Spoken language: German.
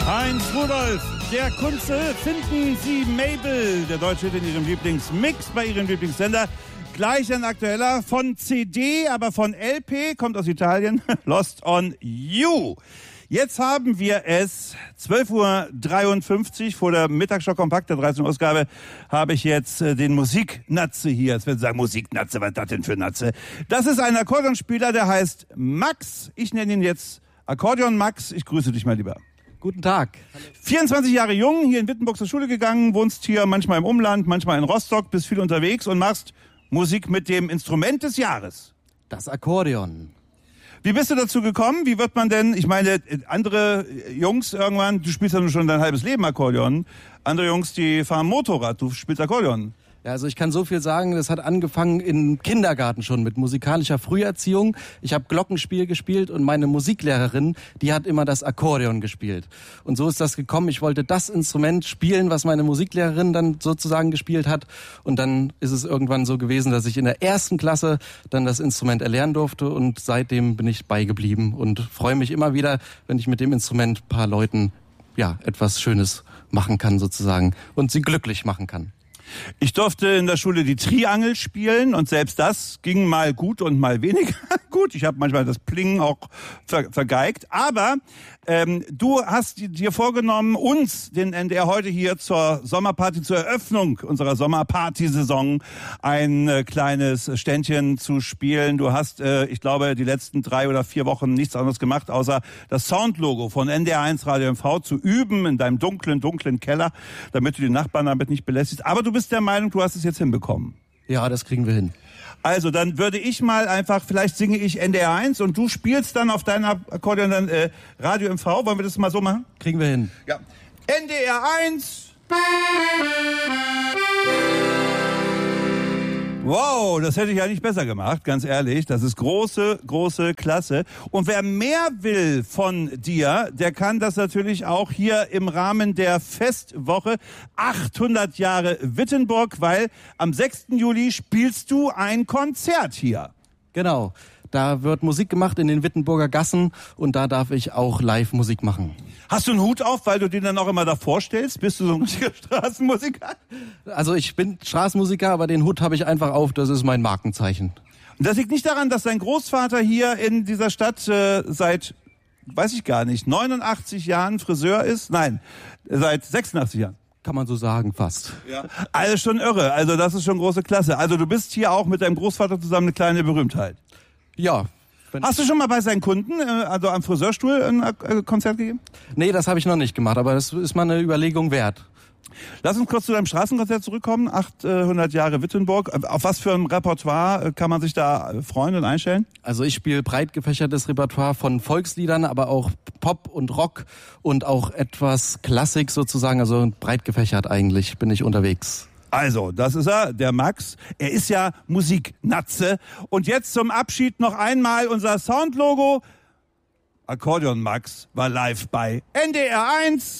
Heinz Rudolf, der Kunze, finden Sie Mabel, der deutsche Hit in Ihrem Lieblingsmix bei Ihrem Lieblingssender. Gleich ein aktueller von CD, aber von LP, kommt aus Italien, Lost on You. Jetzt haben wir es, 12:53 Uhr, vor der Mittagsschau Kompakt, der 13. Ausgabe, habe ich jetzt den Musiknatze hier. Jetzt werden Sie sagen, Musiknatze, was ist das denn für Natze? Das ist ein Akkordeonspieler, der heißt Max. Ich nenne ihn jetzt Akkordeon Max. Ich grüße dich mal lieber. Guten Tag. 24 Jahre jung, hier in Wittenburg zur Schule gegangen, wohnst hier manchmal im Umland, manchmal in Rostock, bist viel unterwegs und machst Musik mit dem Instrument des Jahres. Das Akkordeon. Wie bist du dazu gekommen? Wie wird man denn, ich meine, andere Jungs irgendwann, du spielst ja nun schon dein halbes Leben Akkordeon, andere Jungs, die fahren Motorrad, du spielst Akkordeon. Ja, also ich kann so viel sagen, das hat angefangen im Kindergarten schon mit musikalischer Früherziehung. Ich habe Glockenspiel gespielt und meine Musiklehrerin, die hat immer das Akkordeon gespielt. Und so ist das gekommen. Ich wollte das Instrument spielen, was meine Musiklehrerin dann sozusagen gespielt hat. Und dann ist es irgendwann so gewesen, dass ich in der 1. Klasse dann das Instrument erlernen durfte. Und seitdem bin ich beigeblieben und freue mich immer wieder, wenn ich mit dem Instrument ein paar Leuten etwas Schönes machen kann sozusagen und sie glücklich machen kann. Ich durfte in der Schule die Triangel spielen und selbst das ging mal gut und mal weniger gut. Ich habe manchmal das Plingen auch vergeigt. Aber du hast dir vorgenommen, uns, den NDR heute hier zur Sommerparty, zur Eröffnung unserer Sommerparty-Saison ein kleines Ständchen zu spielen. Du hast, ich glaube, die letzten 3 oder 4 Wochen nichts anderes gemacht, außer das Soundlogo von NDR1 Radio MV zu üben in deinem dunklen Keller, damit du die Nachbarn damit nicht belästigst. Aber du bist der Meinung, du hast es jetzt hinbekommen. Ja, das kriegen wir hin. Also, dann würde ich mal einfach, vielleicht singe ich NDR1 und du spielst dann auf deinem Akkordeon dann Radio MV. Wollen wir das mal so machen? Kriegen wir hin. Ja. NDR1. Wow, das hätte ich ja nicht besser gemacht, ganz ehrlich. Das ist große Klasse. Und wer mehr will von dir, der kann das natürlich auch hier im Rahmen der Festwoche 800 Jahre Wittenburg, weil am 6. Juli spielst du ein Konzert hier. Genau. Da wird Musik gemacht in den Wittenburger Gassen und da darf ich auch live Musik machen. Hast du einen Hut auf, weil du den dann auch immer davor stellst? Bist du so ein richtiger Straßenmusiker? Also ich bin Straßenmusiker, aber den Hut habe ich einfach auf, das ist mein Markenzeichen. Und das liegt nicht daran, dass dein Großvater hier in dieser Stadt seit, weiß ich gar nicht, 89 Jahren Friseur ist? Nein, seit 86 Jahren. Kann man so sagen, fast. Ja. Also schon irre, also das ist schon große Klasse. Also du bist hier auch mit deinem Großvater zusammen eine kleine Berühmtheit. Ja. Hast du schon mal bei seinen Kunden, also am Friseurstuhl, ein Konzert gegeben? Nee, das habe ich noch nicht gemacht, aber das ist mal eine Überlegung wert. Lass uns kurz zu deinem Straßenkonzert zurückkommen, 800 Jahre Wittenburg. Auf was für ein Repertoire kann man sich da freuen und einstellen? Also ich spiele breit gefächertes Repertoire von Volksliedern, aber auch Pop und Rock und auch etwas Klassik sozusagen, also breit gefächert eigentlich bin ich unterwegs. Also, das ist er, der Max. Er ist ja Musiknatze. Und jetzt zum Abschied noch einmal unser Soundlogo. Akkordeon Max war live bei NDR1.